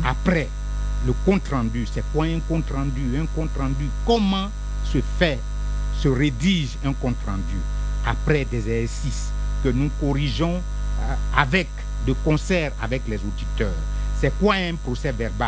après le compte-rendu. C'est quoi un compte-rendu? Un compte-rendu, comment se rédige un compte-rendu après des exercices que nous corrigeons de concert avec les auditeurs. C'est quoi un procès verbal?